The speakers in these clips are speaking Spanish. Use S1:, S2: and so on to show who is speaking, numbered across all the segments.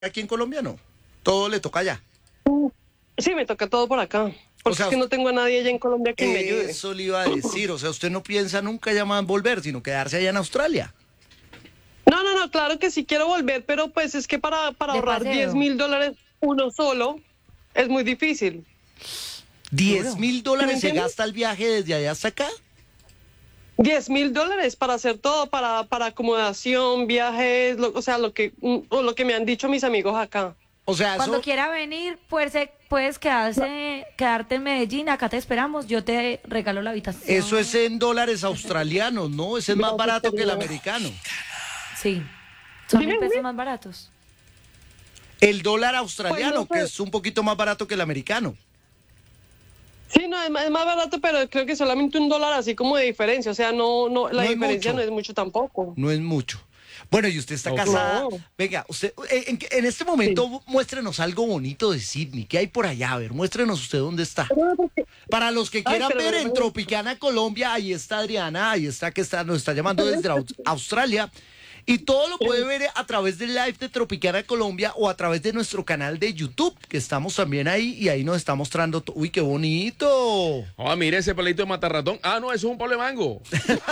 S1: aquí en Colombia no. Todo le toca allá.
S2: Sí, me toca todo por acá. Porque
S1: O sea,
S2: es que no tengo a nadie allá en Colombia que me ayude.
S1: Eso le iba a decir. O sea, usted no piensa nunca ya más volver, sino quedarse allá en Australia.
S2: No, claro que sí quiero volver, pero pues es que para
S3: De
S2: ahorrar
S3: paseo.
S2: $10,000 uno solo es muy difícil.
S1: $10,000 se
S2: entiendes?
S1: gasta el viaje desde allá hasta acá.
S2: $10,000 para hacer todo, para acomodación, viajes, o sea, lo que me han dicho mis amigos acá.
S1: O sea,
S3: Cuando
S1: eso,
S3: quiera venir, puedes quedarte en Medellín, acá te esperamos, yo te regalo la habitación.
S1: eso es en dólares australianos, ¿no? Ese es más barato que el americano.
S3: Sí, son
S2: Dime,
S3: 1.000 pesos
S2: dime.
S3: más baratos.
S1: El dólar australiano,
S2: Pues no sé.
S1: que es un poquito más barato que el americano.
S2: Sí, no, es más barato, pero creo que solamente $1 así como de diferencia. O sea, la
S1: No es
S2: diferencia
S1: mucho.
S2: no es mucho tampoco.
S1: No es mucho. Bueno, y usted está
S4: No.
S1: casada.
S2: No.
S1: Venga, usted, en este momento muéstrenos algo bonito de Sydney. ¿Qué hay por allá? A ver, muéstrenos usted dónde está. Para los que quieran
S2: pero
S1: ver
S2: bueno,
S1: en Tropicana, Colombia, ahí está Adriana, ahí está nos está llamando desde Australia. Y todo lo puede ver a través del live de Tropicana Colombia o a través de nuestro canal de YouTube, que estamos también ahí y ahí nos está mostrando. Uy, qué bonito.
S4: Oh, mire ese pelito de matarratón. Ah, no, eso es un palo de mango.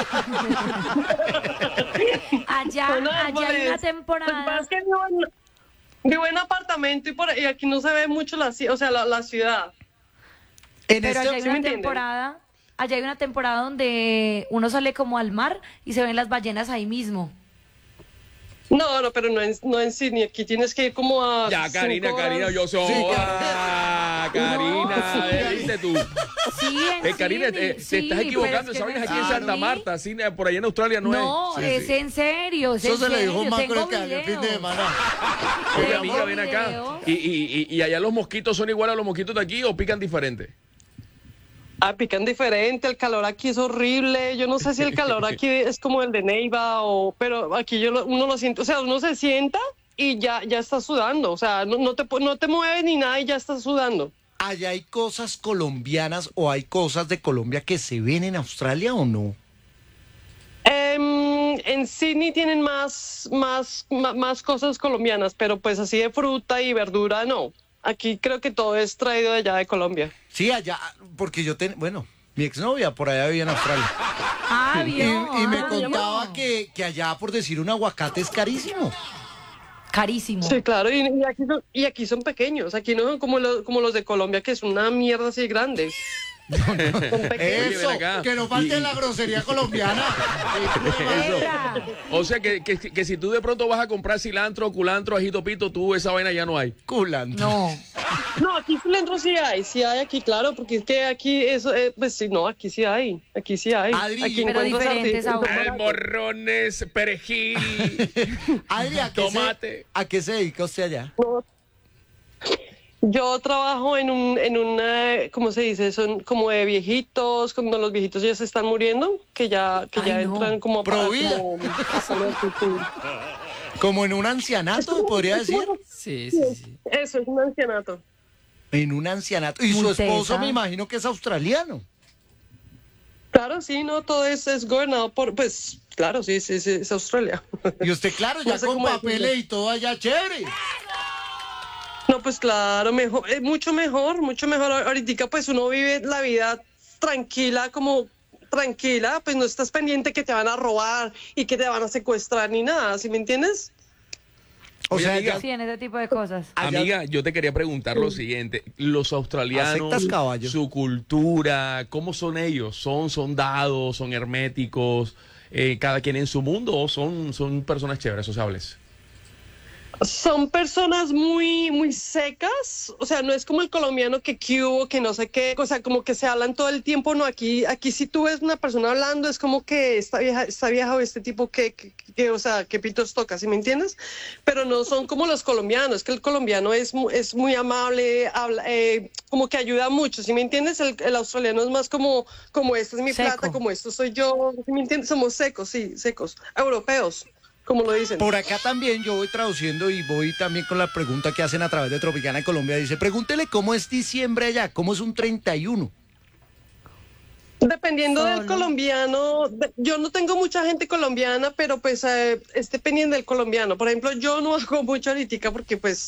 S3: Allá
S2: Son
S3: hay
S2: árboles.
S3: una
S2: Lo que pasa
S3: temporada.
S2: es que vivo en apartamento y aquí no se ve mucho la ciudad.
S1: En
S3: Pero allá hay
S2: ¿sí me
S3: una
S2: entienden?
S3: temporada, allá hay una temporada donde uno sale como al mar y se ven las ballenas ahí mismo.
S2: No, pero no en Sydney. Aquí tienes que ir como a.
S4: Ya,
S2: 5
S4: Karina,
S2: horas.
S4: Karina, yo soy.
S1: Sí,
S4: Karina,
S3: No.
S4: ¿viste tú?
S3: Sí, en
S4: Karina,
S3: Sydney,
S4: te
S3: sí,
S4: estás equivocando.
S3: pero es
S4: Esa
S3: que
S4: vaina es
S3: en
S4: aquí en Santa
S3: Sydney-
S4: Marta. Así, por allá en Australia no,
S3: No,
S4: es.
S3: es en serio, es
S1: Eso
S3: en
S1: se le dijo
S3: serio,
S1: un man con
S3: tengo
S1: el que hablé el fin de
S3: video.
S1: semana.
S4: Oye,
S3: Tengo
S4: amiga, ven acá.
S3: video.
S4: Y allá los mosquitos son iguales a los mosquitos de aquí o pican diferente?
S2: Ah, pican diferente, el calor aquí es horrible. Yo no sé si el calor aquí es como el de Neiva pero aquí uno lo siente, o sea, uno se sienta y ya está sudando, o sea, no te mueves ni nada y ya estás sudando.
S1: ¿Allá hay cosas colombianas o hay cosas de Colombia que se ven en Australia o no?
S2: En Sydney tienen más cosas colombianas, pero pues así de fruta y verdura no. Aquí creo que todo es traído de allá de Colombia.
S1: Sí, allá, porque bueno, mi exnovia por allá vivía en Australia.
S3: Ah,
S1: Y,
S3: vio,
S1: y me
S3: ah,
S1: contaba
S3: vio.
S1: que allá, por decir un aguacate, es carísimo.
S3: Carísimo.
S2: Sí, claro, y aquí son pequeños, aquí no son como los de Colombia, que es una mierda así grande. Son pequeños.
S1: Eso,
S4: ven acá.
S1: que no falte la grosería colombiana.
S3: Ea.
S4: O sea, que si tú de pronto vas a comprar cilantro, culantro, ajito pito, tú esa vaina ya no hay.
S1: Culantro.
S3: No,
S2: No, aquí cilantro sí hay aquí, claro, porque es que aquí eso, pues sí, no, aquí sí hay.
S1: Adri,
S2: Aquí
S3: pero
S2: encuentras
S3: diferentes
S2: artículos
S3: sabores.
S2: baratos.
S4: Almorrones, perejil.
S1: Adri,
S4: Tomate.
S1: ¿a qué se dedica usted allá?
S2: Yo trabajo en una, ¿cómo se dice? Son como de viejitos, cuando los viejitos ya se están muriendo, que ya
S3: Ay, no.
S2: entran como
S1: Provida.
S2: a salud, sí.
S1: Como en un ancianato, podría decir.
S5: Sí, sí, sí.
S2: Eso es un ancianato.
S1: En un ancianato. Y su
S3: Muy
S1: esposo
S3: tesa.
S1: me imagino que es australiano.
S2: Claro, sí, no, todo es gobernado pues, claro, sí, es Australia.
S1: Y usted, claro, ya
S2: No sé
S1: con
S2: cómo
S1: papeles
S2: decirlo.
S1: y todo allá, chévere.
S2: No, pues claro, mejor, mucho mejor, mucho mejor. Ahorita pues uno vive la vida tranquila, pues no estás pendiente que te van a robar y que te van a secuestrar ni nada, ¿sí me entiendes?
S1: O
S4: Oye,
S1: sea,
S4: amiga,
S1: ya,
S3: sí, en ese tipo de cosas.
S1: allá-
S4: Amiga, yo te quería preguntar lo siguiente. Los australianos,
S1: ¿Aceptas caballo?
S4: su cultura, ¿cómo son ellos? ¿Son dados, son herméticos, cada quien en su mundo o son personas chéveres, sociables?
S2: Son personas muy secas, o sea, no es como el colombiano que hubo, que no sé qué, o sea, como que se hablan todo el tiempo, no, aquí si tú ves una persona hablando es como que esta vieja o este tipo o sea, que pitos toca, ¿sí me entiendes? Pero no son como los colombianos, que el colombiano es muy amable, habla, como que ayuda mucho, ¿sí me entiendes? El australiano es más como esta es mi
S3: Seco.
S2: plata, como esto soy yo, ¿sí me entiendes? Somos secos, sí, secos, europeos, como lo dicen.
S1: por acá también yo voy traduciendo y voy también con la pregunta que hacen a través de Tropicana Colombia. Dice, pregúntele cómo es diciembre allá, cómo es un 31.
S2: Dependiendo del
S3: Solo.
S2: colombiano, yo no tengo mucha gente colombiana, pero pues es dependiendo del colombiano. Por ejemplo, yo no hago mucho ahorita porque pues